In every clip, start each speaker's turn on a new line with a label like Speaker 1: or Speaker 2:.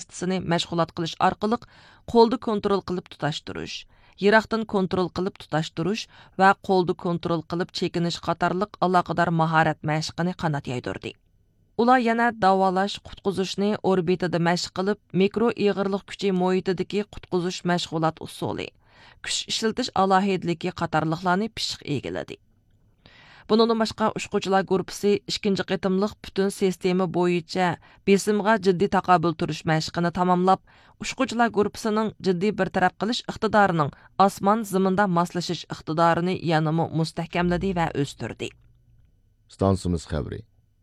Speaker 1: vasıtasını məşğulat qilish orqali qo'lda kontrol qilib tutashtirish, yiroqdan kontrol qilib tutashtirish va qo'lda kontrol qilib chekinish qatorliq aloqador mahorat mashqini qanot yaydirdi. Ular yana davolash, qutqizishni orbitada mashq qilib, mikro ig'irlik kuchi muhitidagi qutqizish mashg'ulot usuli, kuch ishlatish alohidligi qatorliqlarni pishiq egiladi. Bundan başqa uçqucular qrupsi 2-ci qitimliq bütün sistemi bo'yicha besimga jiddiy taqobil turish mashqini tamamlab, uçqucular qrupsining jiddiy bir taraf qilish iqtidorining osmon ziminda moslashish iqtidorini yanama mustahkamladi va o'stirdi.
Speaker 2: Stansimiz xabari.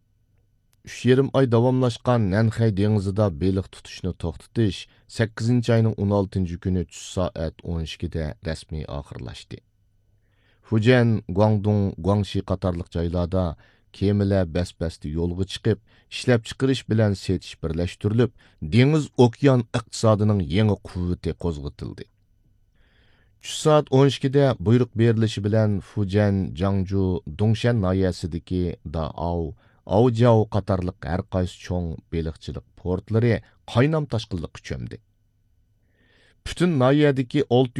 Speaker 2: 3,5 ay davomlashgan Nanxay dengizida beliq tutishni to'xtatish 8-ayning 16 kuni tush soat 12 da rasmiy oxirlashdi. Fujian, Guangdong, Guangxi qatorliq joylarda kemilar bas-basti yo'lga chiqib, ishlab chiqarish bilan setish birlashtirilib, dengiz okean iqtisodining yangi quvvati qo'zg'atildi. Tush soat 12 da buyruq berilishi bilan Fujian, Jiangju, Dongshan noyasidagi Daao, Aojiao qatorliq har qaysi cho'ng beliqchilik portlari qaynam toshqinlikqa cho'mdi. Bütün nayadaki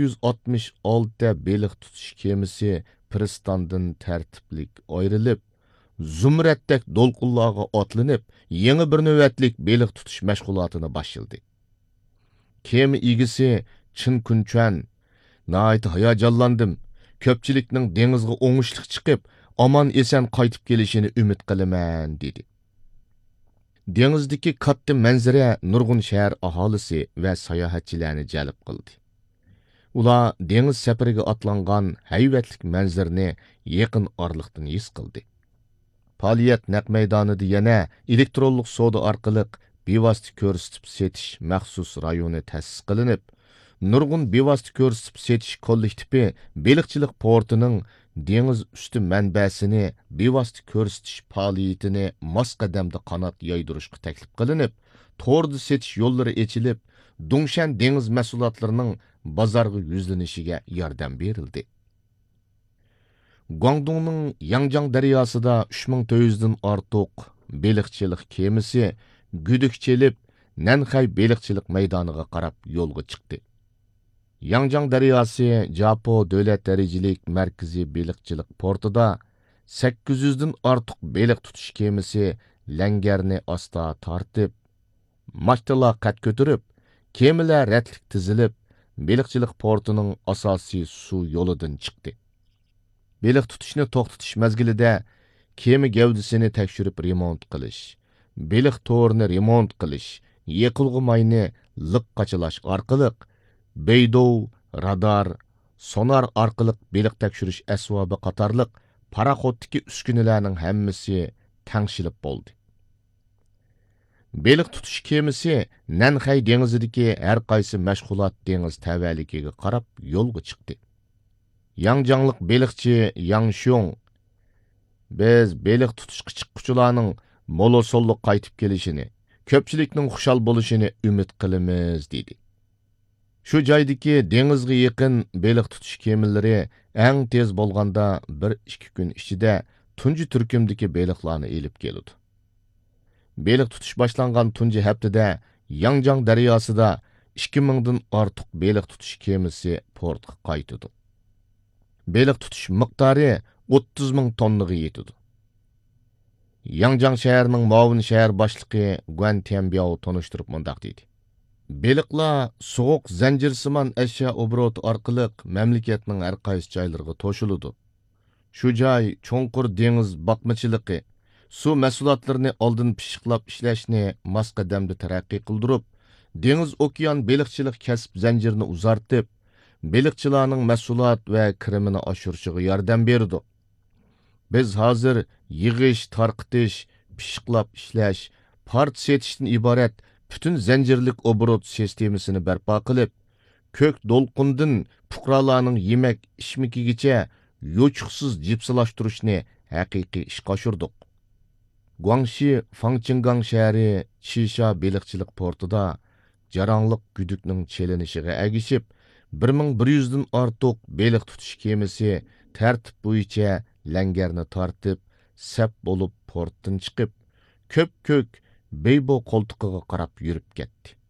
Speaker 2: 666 beliq tutuş kemisi pristandan tertiplik ayrılıp, zumratdak dolqullarga atlanıp, yeni bir növetlik beliq tutuş meşgulatına başladı. Kemi igisi Çin Kunchuan, naayet hayacanlandım, köpçilikning dengizga oңushliq chiqib, aman esen qaytib kelishini ümit qilaman, dedi. Dengizdeki katta manzara nurg'un shahar aholisi va sayohatchilarni jalb qildi. Ular dengiz safariga atlangan hayvatlik manzarani yaqin orliqdan his qildi. Faoliyat naq maydonida yana elektronlik savdo orqali bevosita ko'rsatib setish maxsus rayoni ta'sis qilinib, nurg'un bevosita ko'rsatib setish kollektivi beliqchilik portining dengiz usti manbasini bevosita ko'rsatish faoliyatini mos qadamda qanot yaydirishga taklif qilinib, to'rda setish yo'llari ochilib, Dongshan dengiz mahsulotlarining bozorga yuzlanishiga yordam berildi. Guangdongning Yangjang daryosida 3400 dan ortiq beliqchilik kemisi guduq chelib, Nanxay beliqchilik maydoniga qarab yo'lga chiqdi. Yangjang daryosi Japo davlat darajalik markaziy beliqchilik portida 800 dan ortiq beliq tutish kemisi langarni osta tortib, machtalar qad ko'tarib, kemilar ratlik tizilib, beliqchilik portining asosiy suv yo'lidan chiqdi. Beliq tutishni to'xtatish mezgilida kemi gavdasini tekshirib remont qilish, beliq to'rini remont qilish, yiqilg'i mayni liq qachilash orqali beydov, radar, sonar orqali beliq tekshirish asbobi qatorliq paraxoddagi uskunalarning hammasi tangshilib bo'ldi. Beliq tutish kemisi Nanxay dengizidagi har qaysi mashg'ulot dengiz tavalligiga qarab yo'lga chiqdi. Yangjanglik beliqchi Yang Xiong, biz beliq tutishga chiqquvchilarning mo'lo-so'lliq qaytib kelishini, ko'pchilikning xushal bo'lishini umid qilamiz, dedi. Shu joydagi dengizga yaqin beliq tutish kemalari eng tez bo'lganda 1-2 kun ichida tunji turkumdagi beliqlarni elib keladi. Beliq tutish boshlangan tunji haftada Yangjang daryosida 2000 dan ortiq beliq tutish kemasi portga qaytadi. Beliq tutish miqdori 30 ming tonnaga yetadi. Yangjang shahrining muavin shahar boshlig'i Guan Tianbiao tanishtirib mundaq dedi. Beliqlar sovuq zanjirsimon ashyo obroti orqali mamlakatning har qaysi joylariga to'shiladi. Shu joy cho'nqur dengiz boqmachiligi, suv mahsulotlarini oldin pishiqlab ishlashni mos qadamda taraqqiy qildirib, dengiz okean beliqchilik kasb zanjirini uzartib, beliqchilarning mahsulot va kirimini oshirishiga yordam berdi. Biz hozir yig'ish, tarqitish, pishiqlab ishlash, part setishdan iborat bütün zanjirlik obrot sistemasini barpo qilib, ko'k dolqundan fuqarolarning yemak ishmikigacha yo'chiqsiz jipsilashtirishni haqiqiy ishga oshirdik. Guangxi Fangqingang shahri Chisha beliqchilik portida jarangliq güdükning chelinishiga agishib, 1100 dan ortiq beliq tutish kemasi tartib bo'yicha langarni tortib, sap bo'lib portdan chiqib, ko'p-ko'k Beybo qo'ltiqiga qarab yurib ketdi.